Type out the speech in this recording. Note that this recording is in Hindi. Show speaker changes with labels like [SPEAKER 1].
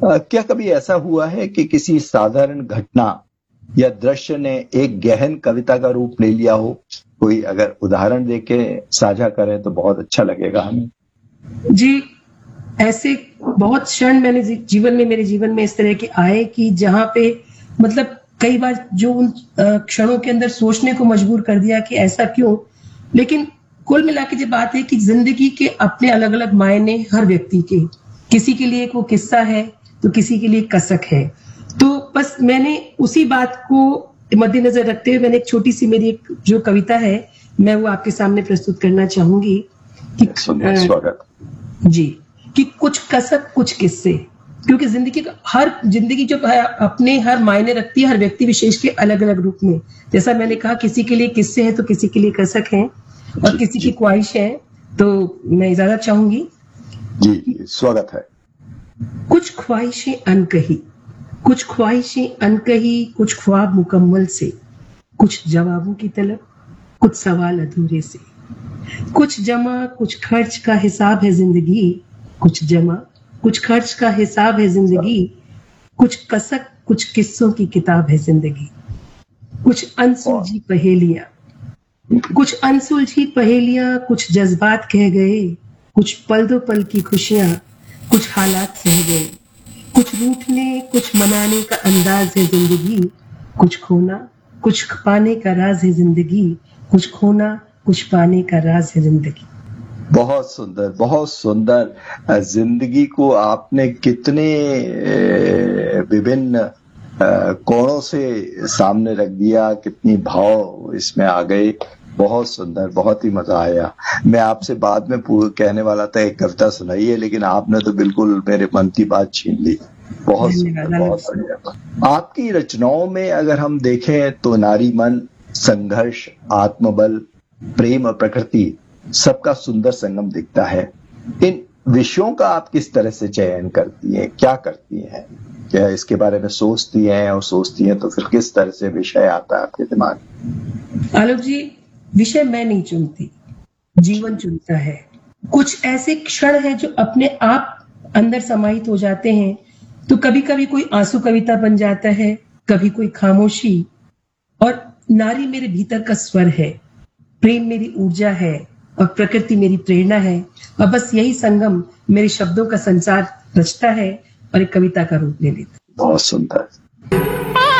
[SPEAKER 1] क्या कभी ऐसा हुआ है कि किसी साधारण घटना या दृश्य ने एक गहन कविता का रूप ले लिया हो? कोई अगर उदाहरण देके साझा करें तो बहुत अच्छा लगेगा हमें।
[SPEAKER 2] जी, ऐसे बहुत क्षण मेरे जीवन में इस तरह के आए कि जहां पे मतलब कई बार जो उन क्षणों के अंदर सोचने को मजबूर कर दिया कि ऐसा क्यों। लेकिन कुल मिला के जो बात है कि जिंदगी के अपने अलग अलग मायने हर व्यक्ति के, किसी के लिए वो किस्सा है तो किसी के लिए कसक है। तो बस मैंने उसी बात को मद्देनजर रखते हुए मैंने एक छोटी सी मेरी एक जो कविता है मैं वो आपके सामने प्रस्तुत करना चाहूंगी कि
[SPEAKER 1] स्वागत
[SPEAKER 2] जी, कि कुछ कसक कुछ किस्से, क्योंकि जिंदगी जो है अपने हर मायने रखती है हर व्यक्ति विशेष के अलग अलग रूप में। जैसा मैंने कहा किसी के लिए किस्से हैं तो किसी के लिए कसक हैं और किसी की ख्वाहिश है। तो मैं इजाजत चाहूंगी।
[SPEAKER 1] जी, स्वागत है।
[SPEAKER 2] कुछ ख्वाहिशें अनकही, कुछ ख्वाहिशें अनकही, कुछ ख्वाब मुकम्मल से, कुछ जवाबों की तलब, कुछ सवाल अधूरे से, कुछ जमा कुछ खर्च का हिसाब है जिंदगी, कुछ जमा कुछ खर्च का हिसाब है जिंदगी, कुछ कसक कुछ किस्सों की किताब है जिंदगी, कुछ अनसुलझी पहेलियां, कुछ जज्बात कह गए, कुछ पल दो पल की खुशियां, कुछ हालात सह गए, कुछ रूठने कुछ मनाने का अंदाज है जिंदगी, कुछ खोना कुछ पाने का राज है जिंदगी, कुछ खोना कुछ पाने का राज है जिंदगी।
[SPEAKER 1] बहुत सुंदर, बहुत सुंदर। जिंदगी को आपने कितने विभिन्न कोणों से सामने रख दिया, कितनी भाव इसमें आ गए। बहुत सुंदर, बहुत ही मजा आया। मैं आपसे बाद में कहने वाला था एक कविता सुनाइए, लेकिन आपने तो बिल्कुल मेरे मन की बात छीन ली। बहुत सुंदर, बहुत बढ़िया। आपकी रचनाओं में अगर हम देखें तो नारी मन, संघर्ष, आत्मबल, प्रेम और प्रकृति सबका सुंदर संगम दिखता है। इन विषयों का आप किस तरह से चयन करती हैं, क्या करती हैं? क्या इसके बारे में सोचती हैं, और सोचती हैं तो फिर किस तरह से विषय आता है आपके दिमाग में?
[SPEAKER 2] आलोक जी, विषय मैं नहीं चुनती, जीवन चुनता है। कुछ ऐसे क्षण हैं जो अपने आप अंदर समाहित हो जाते हैं। तो कभी कभी कोई आंसू कविता बन जाता है, कभी कोई खामोशी। और नारी मेरे भीतर का स्वर है, प्रेम मेरी ऊर्जा है और प्रकृति मेरी प्रेरणा है। और बस यही संगम मेरे शब्दों का संसार रचता है और एक कविता का रूप ले लेता है।
[SPEAKER 1] बहुत सुंदर।